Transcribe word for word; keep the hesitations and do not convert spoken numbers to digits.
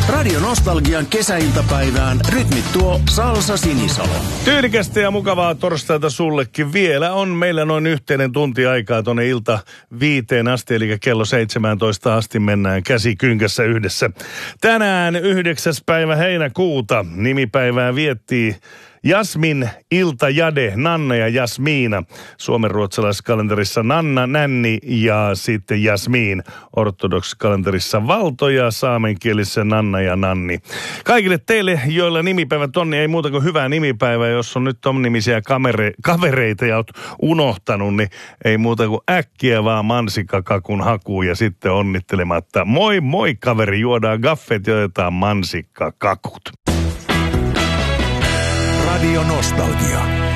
Radio Nostalgian kesäiltapäivään rytmittuo Salsa Sinisalo. Tyylikästä ja mukavaa torstaita sullekin. Vielä on meillä noin yhteinen tunti aikaa tuonne ilta viiteen asti, eli kello seitsemäntoista asti mennään käsi kynkässä yhdessä. Tänään yhdeksäs päivä heinäkuuta nimipäivää viettii Jasmin, Ilta, Jade, Nanna ja Jasmiina. Suomenruotsalaiskalenterissa Nanna, Nänni ja sitten Jasmiin. Ortodokskalenterissa Valto ja saamenkielissä Nanna ja Nanni. Kaikille teille, joilla nimipäivät on, niin ei muuta kuin hyvää nimipäivää. Jos on nyt ton nimisiä kamere- kavereita ja oot unohtanut, niin ei muuta kuin äkkiä vaan mansikkakakun hakuun ja sitten onnittelematta. Moi moi kaveri, juodaan gaffet ja otetaan mansikkakakut. Radio Nostalgia.